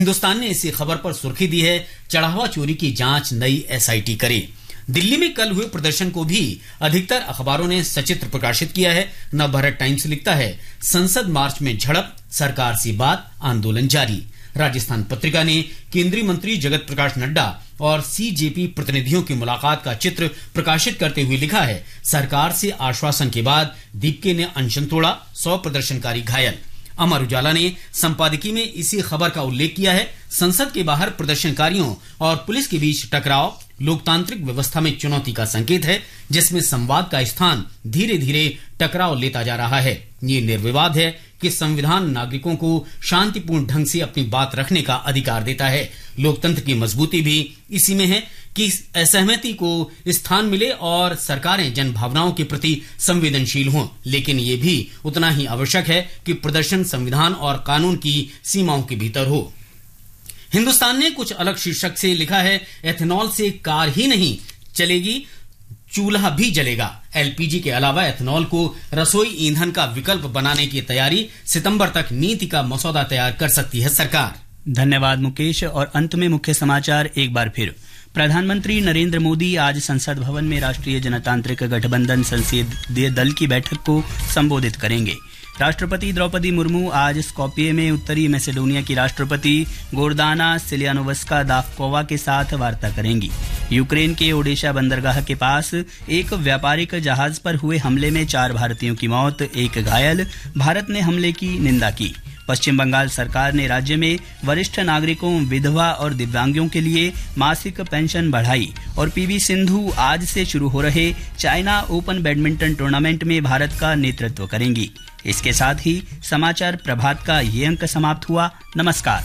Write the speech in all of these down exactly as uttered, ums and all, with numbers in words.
हिंदुस्तान ने इसी खबर पर सुर्खी दी है, चढ़ावा चोरी की जांच नई एसआईटी करे। दिल्ली में कल हुए प्रदर्शन को भी अधिकतर अखबारों ने सचित्र प्रकाशित किया है। नवभारत टाइम्स लिखता है, संसद मार्च में झड़प, सरकार से बात, आंदोलन जारी। राजस्थान पत्रिका ने केंद्रीय मंत्री जगत प्रकाश नड्डा और सीजेपी प्रतिनिधियों की मुलाकात का चित्र प्रकाशित करते हुए लिखा है, सरकार से आश्वासन के बाद दीपके ने अनशन तोड़ा, सौ प्रदर्शनकारी घायल। अमर उजाला ने संपादकीय में इसी खबर का उल्लेख किया है, संसद के बाहर प्रदर्शनकारियों और पुलिस के बीच टकराव लोकतांत्रिक व्यवस्था में चुनौती का संकेत है, जिसमें संवाद का स्थान धीरे धीरे टकराव लेता जा रहा है। ये निर्विवाद है कि संविधान नागरिकों को शांतिपूर्ण ढंग से अपनी बात रखने का अधिकार देता है। लोकतंत्र की मजबूती भी इसी में है कि असहमति को स्थान मिले और सरकारें जन भावनाओं के प्रति संवेदनशील हों, लेकिन ये भी उतना ही आवश्यक है कि प्रदर्शन संविधान और कानून की सीमाओं के भीतर हो। हिंदुस्तान ने कुछ अलग शीर्षक से लिखा है, एथेनॉल से कार ही नहीं चलेगी, चूल्हा भी जलेगा। एलपीजी के अलावा एथेनॉल को रसोई ईंधन का विकल्प बनाने की तैयारी, सितंबर तक नीति का मसौदा तैयार कर सकती है सरकार। धन्यवाद मुकेश। और अंत में मुख्य समाचार एक बार फिर। प्रधानमंत्री नरेंद्र मोदी आज संसद भवन में राष्ट्रीय जनतांत्रिक गठबंधन संसदीय दल की बैठक को संबोधित करेंगे। राष्ट्रपति द्रौपदी मुर्मू आज स्कॉपिये में उत्तरी मैसेडोनिया की राष्ट्रपति गोर्दाना सिलियानोवस्का दाफकोवा के साथ वार्ता करेंगी। यूक्रेन के ओडेशा बंदरगाह के पास एक व्यापारिक जहाज पर हुए हमले में चार भारतीयों की मौत, एक घायल। भारत ने हमले की निंदा की। पश्चिम बंगाल सरकार ने राज्य में वरिष्ठ नागरिकों, विधवा और दिव्यांगों के लिए मासिक पेंशन बढ़ाई। और पीवी सिंधु आज से शुरू हो रहे चाइना ओपन बैडमिंटन टूर्नामेंट में भारत का नेतृत्व करेंगी। इसके साथ ही समाचार प्रभात का ये अंक समाप्त हुआ। नमस्कार।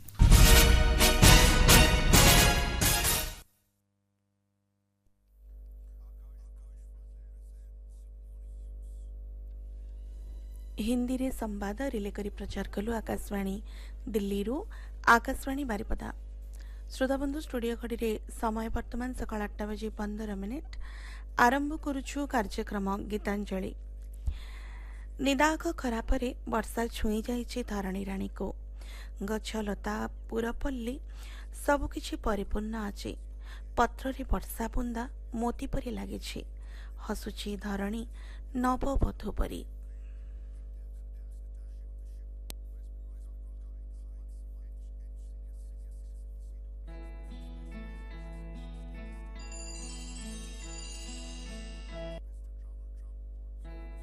हिंदी रे संवाद रिले करी प्रचार कलु आकाशवाणी दिल्ली रू आकाशवाणी बारिपदा। श्रोताबंधु स्टूडियो घड़ी रे समय वर्तमान सकाळ आठटा बजे पंदर मिनिट। आरंभ करुछु कार्यक्रम गीतांजलि। निदाघ खरा परे वर्षा छुई जाइछि धरणी राणी को। गछ लता पुरपल्ली सबकिछि परिपूर्ण अछि। पत्रे वर्षा बुंदा मोती परि लागिछि। हसुछि धरणी नव बधू परी।